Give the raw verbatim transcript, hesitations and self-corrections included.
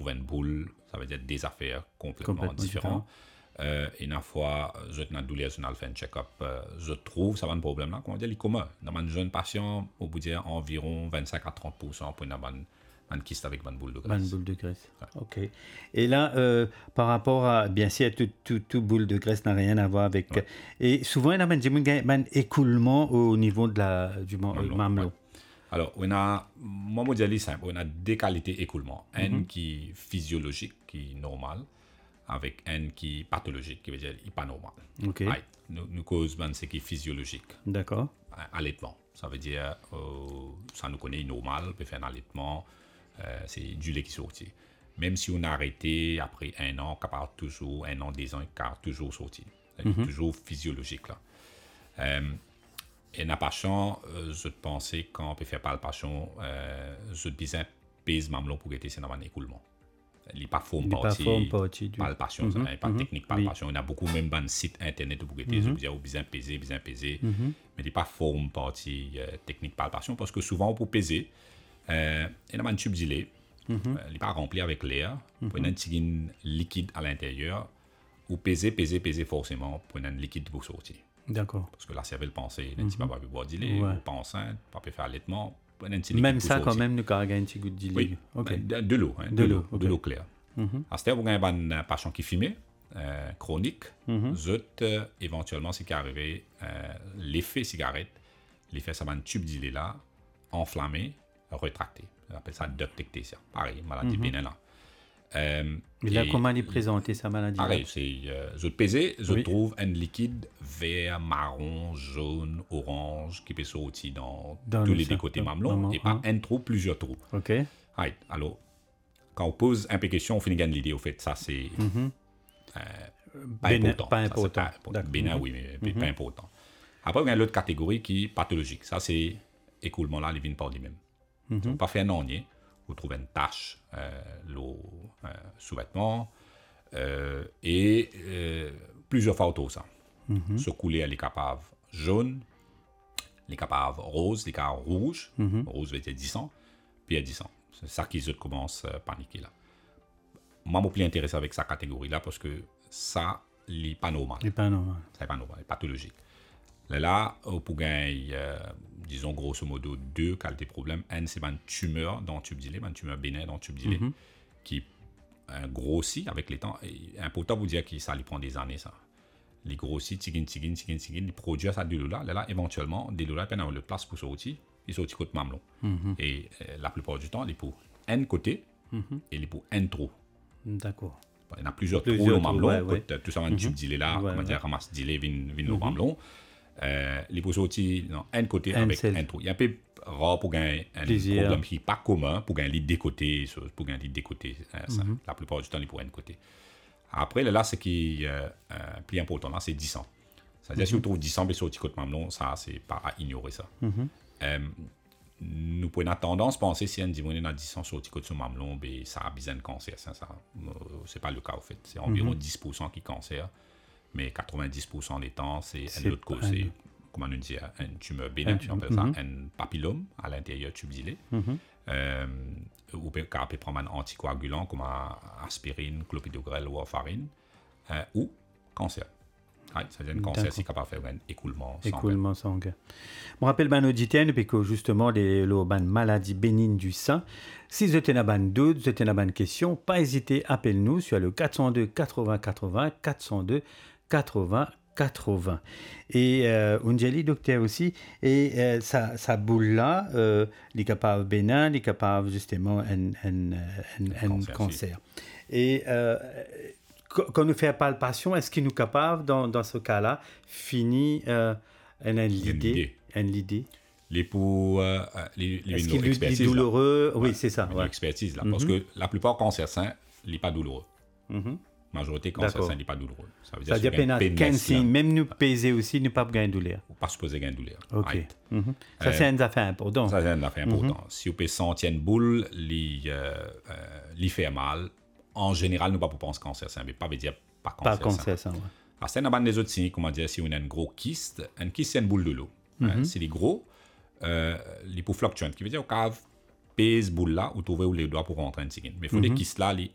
trouve une boule, ça veut dire des affaires complètement, Complètement différentes. Euh, et une fois, je suis douleur, je fais un check-up, euh, je trouve, ça va un problème là, comment dire, il commun. Dans un jeune patient, au bout dire environ vingt-cinq à trente pour cent pour une bonne un kyste avec une boule de graisse. Une boule de graisse. Ouais. OK. Et là, euh, par rapport à, bien sûr, toute tout, tout boule de graisse n'a rien à voir avec. Ouais. Et souvent, il y a un écoulement au niveau de la, du mamelon. mamelon. Ouais. Alors, on a, moi, je dis simple, on a deux qualités écoulement. Mm-hmm. Un qui est physiologique, qui est normal, avec un qui est pathologique, qui veut dire qui n'est pas normal. OK. Right. Nous, nous cause ben, ce qui est physiologique. D'accord. Allaitement. Ça veut dire, euh, ça nous connaît normal, on peut faire un allaitement. Euh, c'est du lait qui sortit. Même si on a arrêté après un an, capable toujours, un an, deux ans, car toujours sorti. C'est mm-hmm. toujours physiologique là. Euh, et n'a pas chance, euh, je pensais quand on peut faire palpation, euh, je disais pèse mamelon pour que c'est dans un écoulement. Il n'est pas forme partie palpation, il n'y a pas de technique palpation. Oui. Il y a beaucoup même dans site internet pour que mm-hmm. je dis bien peser, bien peser, mm-hmm. mais il n'est pas forme partie euh, technique palpation parce que souvent pour peser. Euh, il y a un tube de lait, mm-hmm. euh, il n'est pas rempli avec l'air, mm-hmm. pour un petit liquide à l'intérieur, ou peser, peser, peser forcément pour un liquide pour sortir. D'accord. Parce que la cervelle pensée, il mm-hmm. pas pu boire du lait, ouais. pas enceinte, pas pu faire allaitement, pour un petit même ça, quand même, nous avons un petit goût de lait. Oui, okay. de, de l'eau, hein, de, de l'eau, okay. de l'eau claire. Mm-hmm. À ce temps, vous avez un patient qui fumait, euh, chronique, mm-hmm. zut, euh, éventuellement, c'est qu'arrivé euh, l'effet cigarette, l'effet, ça va un tube de lait là, enflammé, rétracté. On appelle ça ductecté, pareil, maladie mm-hmm. bénin là. Euh, et là, et comment il est présenté, sa maladie? Pareil, c'est, euh, je pesais, je oui. trouve un liquide vert, marron, jaune, orange, qui peut sortir dans, dans tous les deux côtés mamelons, et pas un trou, plusieurs trous. OK. Right. Alors, quand on pose un peu de questions, on finit de l'idée, au fait, ça c'est mm-hmm. euh, pas, bénin, important. pas important. Ça, c'est pas, bénin, mm-hmm. oui, mais, mais mm-hmm. pas important. Après, il y a l'autre catégorie qui est pathologique. Ça, c'est écoulement là, les vignes par lui-même. Mm-hmm. On pas faire un ornier, vous trouvez une tache, euh, l'eau euh, sous-vêtement, euh, et euh, plusieurs fois autour ça. Mm-hmm. Se couler à l'écapave jaune, l'écapave rose, l'écapave rouge, mm-hmm. rose veut dire dix ans, puis à dix ans. C'est ça qui commence à paniquer là. Moi, je suis plus intéressé avec cette catégorie-là parce que ça, n'est pas normal. C'est pas normal. C'est pas normal, c'est pathologique. Là, là, pour gagner, euh, disons grosso modo, deux qualités de problème. Un, c'est une tumeur dans le tube de lait, une tumeur bénin dans le tube de lait, mm-hmm. qui euh, grossit avec le temps. Et important vous dire que ça lui prend des années, ça. Les grossit, tigin, tigin, tigin, tigin, il produit ça de l'eau là. Là, là, éventuellement, de l'eau là, il y a une place pour sortir, il sort côté mamelon. Mm-hmm. Et euh, la plupart du temps, il est pour un côté mm-hmm. et il est pour un trou. D'accord. Il y en a plusieurs, plusieurs trous au mamelon, ouais, ouais. tout ça, un mm-hmm. tube de lait là, ouais, comment ouais. dire, ramasse de lait, vient le mm-hmm. mamelon. Euh, les pour sortir un côté un avec seul. Un trou. Il y a un peu rare pour gagner un Plaisir. Problème qui n'est pas commun pour gagner des côtés, pour gagner des côtés. Euh, mm-hmm. La plupart du temps, il est pour un côté. Après, là, ce qui est euh, plus important, là, c'est dix ans. C'est-à-dire, mm-hmm. si vous trouvez dix ans, mais sur le côté mamelon, ça, c'est pas à ignorer ça. Mm-hmm. Euh, nous pouvons avoir tendance à penser si un dimanche a dix ans sur le côté mamelon, ben, ça a besoin de cancer. Ça, ça, c'est pas le cas, en fait. C'est environ mm-hmm. dix pour cent qui cancer. Mais quatre-vingt-dix pour cent des temps, c'est, c'est un autre cause. C'est, comment on dit, une tumeur bénin, on appelle mm-hmm. ça un papillome à l'intérieur du tube de lait. Mm-hmm. Euh, ou peut prendre un anticoagulant comme aspirine, clopidogrel ou warfarine, euh, ou cancer. Ouais, c'est-à-dire un cancer, c'est capable de faire un écoulement sanguin. Écoulement sanguin. Je me rappelle, ben, auditeur, depuis que justement, les, les ben, maladies bénignes du sein, si vous êtes dans une doute, vous êtes dans une question, pas hésiter, appelle-nous sur le quatre cent deux quatre-vingts quatre-vingts, quatre cent deux quatre-vingts quatre-vingts. Et euh, on dit, docteur aussi, et euh, sa, sa boule-là, euh, il est capable bénin, il est capable justement un, un, un, un cancer. cancer. Et euh, quand nous fait palpation, est-ce qu'il nous est capable, dans, dans ce cas-là, finir euh, un, un l'idée, un l'idée les pour euh, les, les est-ce qu'il est douloureux là. Oui, ouais, c'est ça. Ouais. L'expertise là, mm-hmm. parce que la plupart cancer sain, il n'est pas douloureux. Mm-hmm. Majorité cancer sain n'est pas douloureux. Ça veut dire, ça veut dire que quinze signes, même nous peser aussi, ne pas gagner douleur. Ou pas supposé gagner douleur. Ok. Right. Mm-hmm. Ça euh, c'est une affaire importante. Ça c'est une affaire importante. Mm-hmm. Si vous pouvez sentir une boule, li euh, euh, fait mal. En général, nous ne pouvons pas penser cancer sain, mais pas veut dire pas cancer. Pas cancer sain. Ouais. Parce que dans les autres signes, comment dire, si on a un gros kyste, un kyste c'est une boule de l'eau. Mm-hmm. Hein, c'est les gros, euh, les peaux fluctuantes, qui veut dire au cas pèse boule là, ou trouver où les doigts pour rentrer un tigine. Mais il faut mm-hmm. des kystes là, les